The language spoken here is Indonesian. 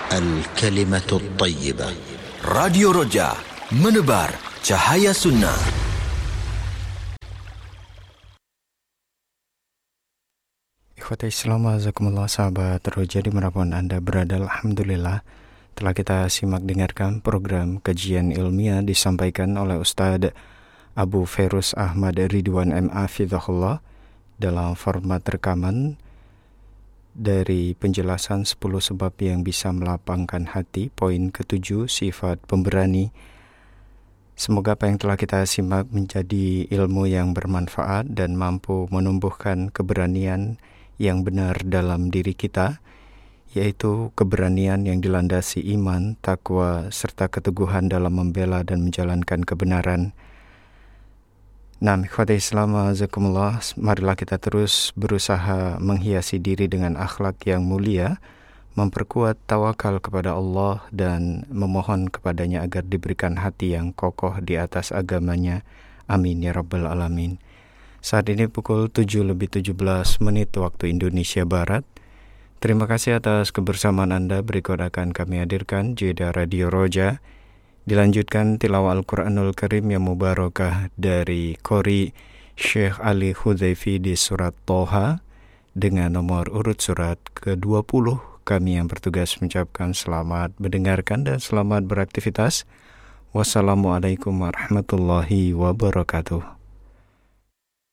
الكلمة الطيبة. Radio Roja, menebar cahaya sunnah. Ikhwati Islam, azakumullah, sahabat Roja dimanapun Anda berada, alhamdulillah telah kita simak dengarkan program kajian ilmiah disampaikan oleh Ustadz Abu Ferus Ahmad Ridwan M.A. Fidhahullah dalam format rekaman dari penjelasan 10 sebab yang bisa melapangkan hati, poin ke-7, sifat pemberani. Semoga apa yang telah kita simak menjadi ilmu yang bermanfaat dan mampu menumbuhkan keberanian yang benar dalam diri kita, yaitu keberanian yang dilandasi iman, takwa, serta keteguhan dalam membela dan menjalankan kebenaran. Nah, ikhwati Islam, azakumullah, marilah kita terus berusaha menghiasi diri dengan akhlak yang mulia, memperkuat tawakal kepada Allah dan memohon kepadanya agar diberikan hati yang kokoh di atas agamanya. Amin ya rabbal alamin. Saat ini pukul 7:17 waktu Indonesia Barat. Terima kasih atas kebersamaan Anda. Berikut akan kami hadirkan jeda Radio Roja. Dilanjutkan tilawah Al-Quranul Karim yang mubarakah dari Qori Syekh Ali Hudhaifi di surat Toha dengan nomor urut surat ke-20. Kami yang bertugas mengucapkan selamat mendengarkan dan selamat beraktivitas. Wassalamualaikum warahmatullahi wabarakatuh.